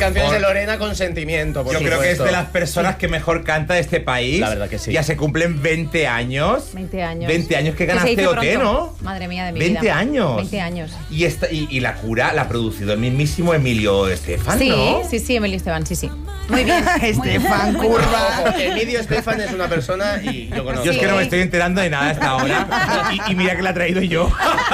canciones de Lorena con sentimiento, por Yo supuesto. creo que es de las personas que mejor canta de este país. La verdad que sí. Ya se cumplen 20 años. 20 años. 20 años que se ganaste dice OT, pronto. ¿no? Madre mía de mi 20 vida. años. 20 años. Y La Cura la ha producido el mismísimo Emilio Estefan, Sí, ¿no? sí, Emilio Esteban, sí. Muy bien. Estefan Curva. Ojo, Emilio Estefan es una persona y yo conozco. Yo es que no me Sí. estoy enterando de nada hasta ahora. y mira que la he traído yo.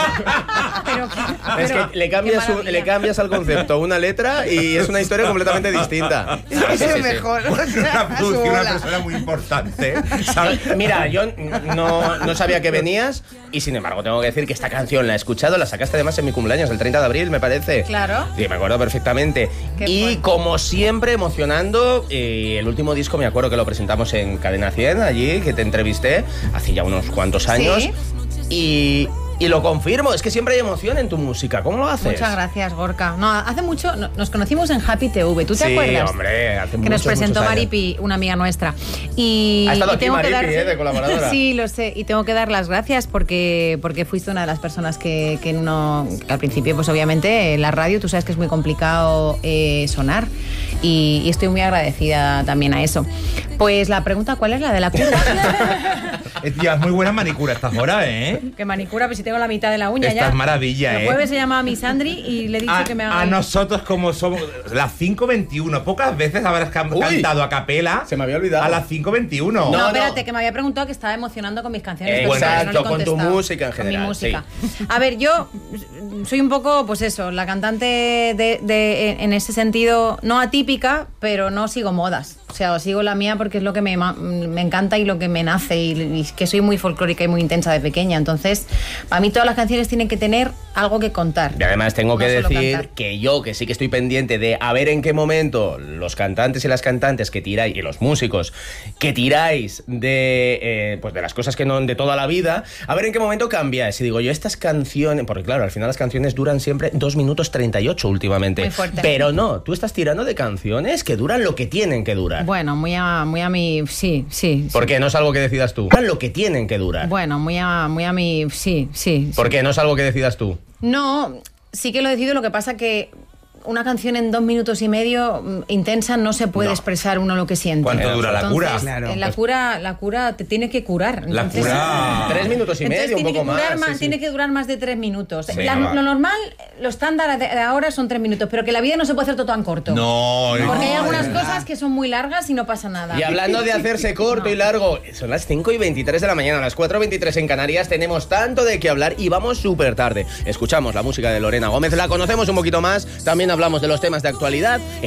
Es que le cambias al concepto una letra y es una historia completamente distinta. Es el mejor. Una producción, una Hola. persona muy importante, ¿sabes? Mira, yo no sabía que venías y sin embargo tengo que decir que esta canción la he escuchado, la sacaste además en mi cumpleaños, el 30 de abril me parece. Claro. Sí, me acuerdo perfectamente. Qué Y fuerte. como siempre emocionando, el último disco me acuerdo que lo presentamos en Cadena 100 allí, que te entrevisté hace ya unos cuantos años. Sí. Y lo confirmo, es que siempre hay emoción en tu música. ¿Cómo lo haces? Muchas gracias, Gorka. No, hace mucho nos conocimos en Happy TV, ¿tú te acuerdas? Sí, hombre, hace Que muchos, nos presentó muchos años. Maripi, una amiga nuestra. Y Ha estado y aquí tengo que Maripi, dar- de colaboradora. Sí, lo sé. Y tengo que dar las gracias porque fuiste una de las personas que al principio, pues obviamente, en la radio, tú sabes que es muy complicado sonar. Y estoy muy agradecida también a eso. Pues la pregunta, ¿cuál es la de la cura? Tía, es muy buena manicura estas horas, ¿eh? Que manicura, pues si tengo la mitad de la uña Esta ya. es maravilla, El ¿eh? jueves se llama Miss Andri y le he dicho que me haga... A nosotros como somos las 5:21, pocas veces habrás Uy, cantado a capela. se me había olvidado. A las 5:21. No, No, espérate, no. que me había preguntado que estaba emocionando con mis canciones. Exacto, pero no le he con tu contestado. música en Con general, mi música. A ver, yo soy un poco, pues eso, la cantante en ese sentido, no atípica, pero no sigo modas. O sea, sigo la mía porque es lo que me encanta y lo que me nace y que soy muy folclórica y muy intensa de pequeña. Entonces, para mí todas las canciones tienen que tener algo que contar. Y además tengo que No solo decir cantar. que yo, que sí que estoy pendiente de a ver en qué momento los cantantes y las cantantes que tiráis, y los músicos que tiráis pues de las cosas que no de toda la vida, a ver en qué momento cambiáis. Y digo yo, estas canciones, porque claro, al final las canciones duran siempre 2 minutos 38 últimamente. Muy fuerte. Pero no, tú estás tirando de canciones que duran lo que tienen que durar. Bueno, muy a mi... Sí. Porque no es algo que decidas tú. Duran lo que tienen que durar. Bueno, muy a mi... Sí. Porque no es algo que decidas tú. No, sí que lo decido, lo que pasa que una canción en 2 minutos y medio intensa no se puede expresar uno lo que siente. ¿Cuánto dura la cura? Entonces, Claro. la cura te tiene que curar. La Entonces, cura. 3 minutos y entonces medio, un tiene poco que durar más. sí, sí. Tiene que durar más de 3 minutos. Sí, va. Lo normal, lo estándar de ahora son 3 minutos, pero que la vida no se puede hacer todo tan corto. No, Porque hay no, algunas de verdad. cosas que son muy largas y no pasa nada. Y hablando de hacerse corto y largo, son las 5:23 de la mañana, las 4:23 en Canarias, tenemos tanto de qué hablar y vamos súper tarde. Escuchamos la música de Lorena Gómez, la conocemos un poquito más, también hablamos de los temas de actualidad.